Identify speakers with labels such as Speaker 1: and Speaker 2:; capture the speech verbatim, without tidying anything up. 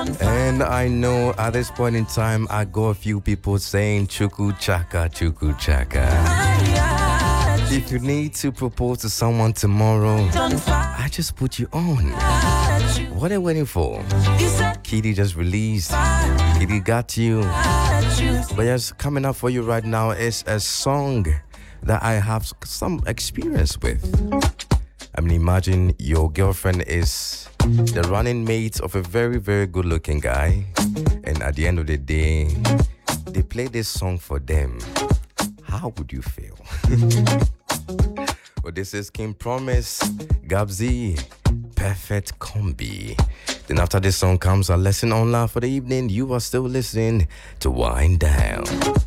Speaker 1: And I know at this point in time, I got a few people saying Chuku Chaka, Chuku Chaka. If you need to propose to someone tomorrow, I just put you on. What are you waiting for? Kitty just released. Kitty got you. But just coming up for you right now is a song that I have some experience with. I mean, imagine your girlfriend is the running mate of a very, very good looking guy. And at the end of the day, they play this song for them. How would you feel? Well, this is King Promise, Gabzy, Perfect Combi. Then after this song comes a lesson on love for the evening. You are still listening to Wind Down.